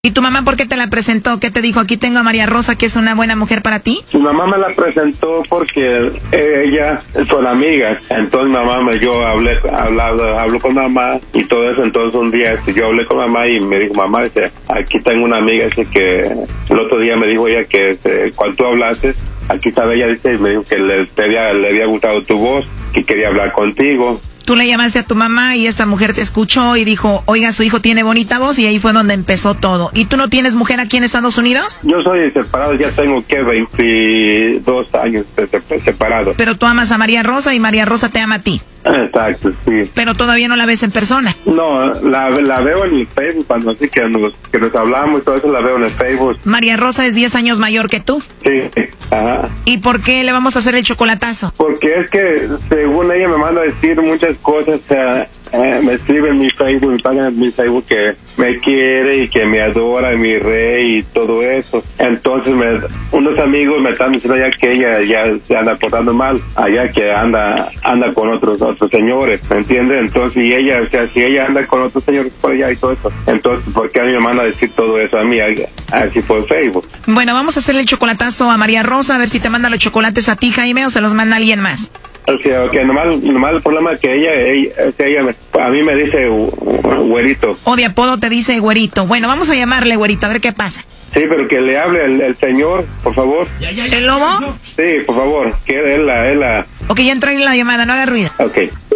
¿Y tu mamá por qué te la presentó? ¿Qué te dijo? Aquí tengo a María Rosa, que es una buena mujer para ti. Mi mamá me la presentó porque ella son amigas. Entonces yo habló con mamá y todo eso. Entonces un día yo hablé con mamá y me dijo, mamá, aquí tengo una amiga, dice que el otro día me dijo ella que cuando tú hablaste, aquí estaba ella, dice, y me dijo que le había gustado tu voz, que quería hablar contigo. Tú le llamaste a tu mamá y esta mujer te escuchó y dijo, oiga, su hijo tiene bonita voz, y ahí fue donde empezó todo. ¿Y tú no tienes mujer aquí en Estados Unidos? Yo soy separado, ya tengo 22 años separado. Pero tú amas a María Rosa y María Rosa te ama a ti. Exacto, sí. Pero todavía no la ves en persona. No, la veo en el Facebook, cuando así que nos hablamos y todo eso, la veo en el Facebook. María Rosa es 10 años mayor que tú. Sí, ajá. ¿Y por qué le vamos a hacer el chocolatazo? Porque es que, según ella me manda a decir muchas cosas, me escribe en mi Facebook, me pagan en mi Facebook que me quiere y que me adora, mi rey y todo eso. Entonces unos amigos me están diciendo ya que ella ya se anda portando mal, allá que anda con otros señores, ¿me entiendes? Entonces, y ella, si ella anda con otros señores por allá y todo eso, entonces, ¿por qué a mí me manda a decir todo eso a mí, así por Facebook? Bueno, vamos a hacerle el chocolatazo a María Rosa, a ver si te manda los chocolates a ti, Jaime, o se los manda alguien más. Okay, nomás el problema es que ella a mí me dice güerito. O de apodo te dice güerito. Bueno, vamos a llamarle güerito, a ver qué pasa. Sí, pero que le hable el señor, por favor. ¿El lobo? Sí, por favor, que él la... Ok, ya entró en la llamada, no haga ruido. Ok.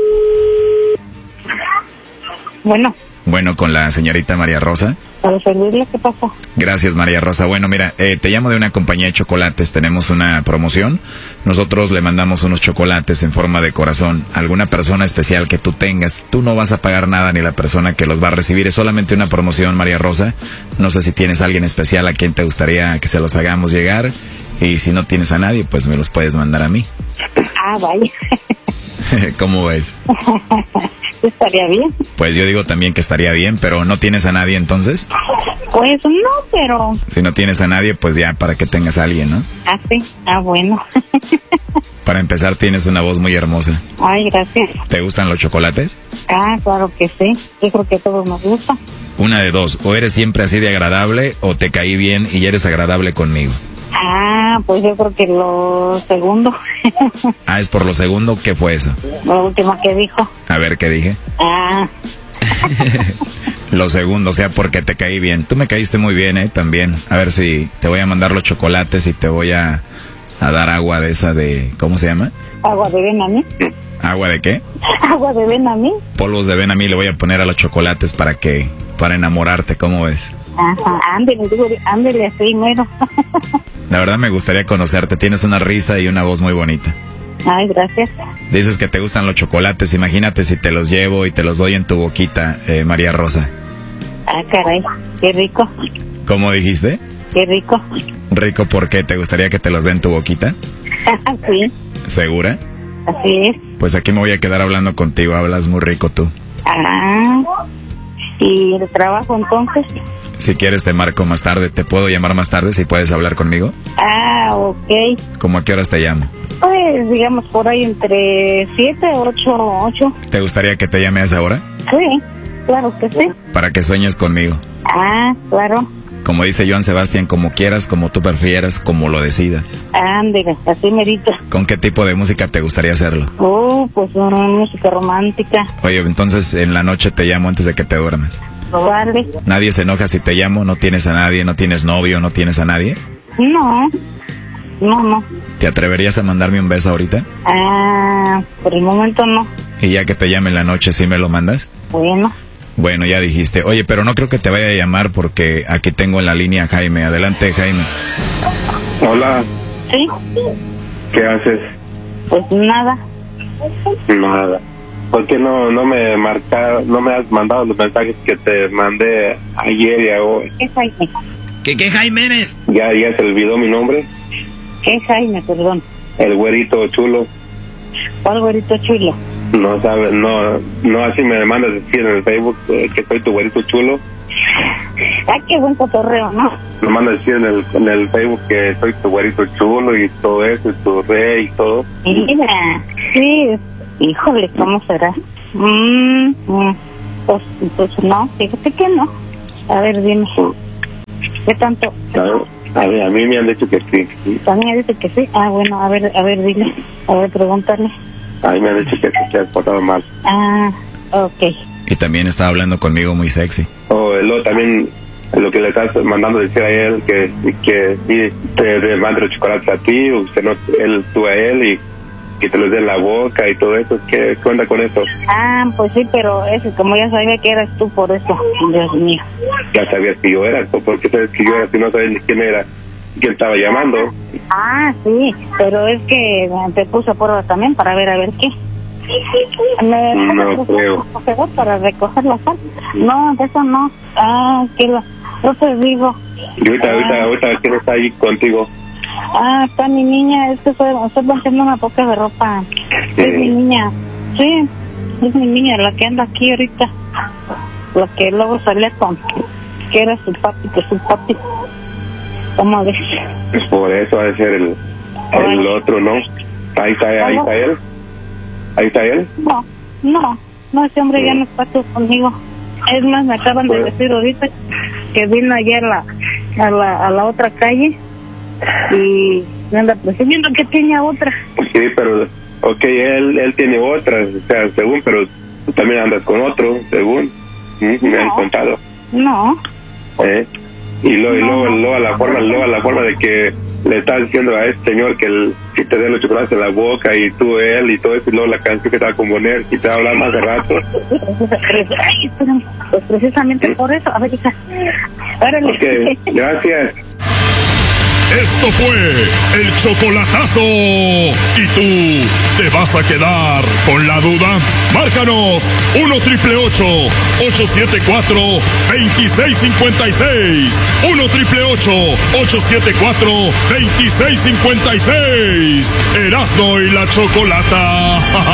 Bueno, con la señorita María Rosa. Para servirle, ¿qué pasa? Gracias, María Rosa. Bueno, mira, te llamo de una compañía de chocolates. Tenemos una promoción. Nosotros le mandamos unos chocolates en forma de corazón a alguna persona especial que tú tengas. Tú no vas a pagar nada ni la persona que los va a recibir. Es solamente una promoción, María Rosa. No sé si tienes a alguien especial a quien te gustaría que se los hagamos llegar. Y si no tienes a nadie, pues me los puedes mandar a mí. Ah, vaya. ¿Cómo ves? Estaría bien. Pues yo digo también que estaría bien, pero ¿no tienes a nadie entonces? Pues no, pero... Si no tienes a nadie, pues ya para que tengas a alguien, ¿no? Ah, sí. Ah, bueno. Para empezar, tienes una voz muy hermosa. Ay, gracias. ¿Te gustan los chocolates? Ah, claro que sí. Yo creo que a todos nos gusta. Una de dos, o eres siempre así de agradable, o te caí bien y eres agradable conmigo. Ah, pues yo creo que lo segundo. Ah, ¿es por lo segundo? ¿Qué fue eso? Lo último que dijo. A ver, ¿qué dije? Ah. Lo segundo, o sea, porque te caí bien. Tú me caíste muy bien, también. A ver si te voy a mandar los chocolates y te voy a dar agua de esa de... ¿Cómo se llama? ¿Agua de Benamí? ¿Agua de qué? ¿Agua de Benamí? Polvos de Benamí le voy a poner a los chocolates para enamorarte, ¿cómo ves? Ajá, ándele así, mero. La verdad me gustaría conocerte, tienes una risa y una voz muy bonita. Ay, gracias. Dices que te gustan los chocolates, imagínate si te los llevo y te los doy en tu boquita, María Rosa. Ah, caray, qué rico. ¿Cómo dijiste? Qué rico. ¿Rico por qué? ¿Te gustaría que te los dé en tu boquita? Sí. ¿Segura? Así es. Pues aquí me voy a quedar hablando contigo, hablas muy rico tú. Ah, ¿y el trabajo entonces? Si quieres te marco más tarde, ¿te puedo llamar más tarde si puedes hablar conmigo? Ah, ok. ¿Cómo a qué horas te llamo? Pues digamos por ahí entre 7, 8. ¿Te gustaría que te llame a esa hora? Sí, claro que sí. Para que sueñes conmigo. Ah, claro. Como dice Joan Sebastián, como quieras, como tú prefieras, como lo decidas. Ándale, así merito. ¿Con qué tipo de música te gustaría hacerlo? Pues una música romántica. Oye, entonces en la noche te llamo antes de que te duermas. Vale. ¿Nadie se enoja si te llamo? ¿No tienes a nadie? ¿No tienes novio? ¿No tienes a nadie? No. ¿Te atreverías a mandarme un beso ahorita? Ah, por el momento no. ¿Y ya que te llame en la noche, sí me lo mandas? Bueno, ya dijiste. Oye, pero no creo que te vaya a llamar porque aquí tengo en la línea a Jaime. Adelante, Jaime. Hola. ¿Sí? ¿Qué haces? Pues nada. Nada. ¿Por qué no me has mandado los mensajes que te mandé ayer y hoy? ¿Qué Jaime? ¿Qué Jaime eres? ¿Ya se olvidó mi nombre? ¿Qué Jaime, perdón? El güerito chulo. ¿Cuál güerito chulo? No sabes, no así me mandas decir en el Facebook que soy tu güerito chulo. Ay, qué buen cotorreo, ¿no? Me mandas decir en el Facebook que soy tu güerito chulo y todo eso, y tu rey y todo. Mira, sí, híjole, ¿cómo será? Pues no, fíjate que no. A ver, dime. ¿Qué tanto? A mí me han dicho que sí. También dice que sí. Ah, bueno, a ver, dile. A ver, pregúntale. A mí me han dicho que se ha portado mal. Ah, ok. Y también estaba hablando conmigo muy sexy. Luego también lo que le estás mandando decir a él, que sí, te mande los chocolates a ti, o usted no, tú a él, y que te los dé en la boca y todo eso. ¿Qué cuenta con eso? Ah, pues sí, pero eso, como ya sabía que eras tú, por eso, Dios mío. Ya sabías que yo era, ¿por qué sabes que yo era si no sabes ni quién era, quién estaba llamando? Ah, sí, pero es que te puse a prueba también para ver qué. No creo. Para recoger la sal. No, de eso no. Ah, que no te digo. Y ahorita, ¿quién está ahí contigo? Ah, está mi niña, es que estoy planchando una poca de ropa. Sí. Es mi niña, sí, es mi niña la que anda aquí ahorita. La que luego salía con, que era su papi. ¿Cómo ves? Por eso ha de ser el otro, ¿no? Ahí está él. ¿Ahí está él? No, ese hombre ya no está conmigo. Es más, me acaban de decir ahorita que vino ayer a la otra calle y me anda presumiendo que tiene otra. Sí, pero, él tiene otra, o sea, según, pero tú también andas con otro, según, me han contado. No. Y luego la forma de que le estás diciendo a este señor que si te dé los chocolates en la boca y tú él y todo eso, y luego la canción que te va a componer y te va a hablar más de rato. Ay, espérame, pues precisamente por eso, a ver, hija. Órale. Ok, gracias. Esto fue el chocolatazo. ¿Y tú te vas a quedar con la duda? Márcanos 1-888-874-2656. 1-888-874-2656. Erasmo y la Chocolata.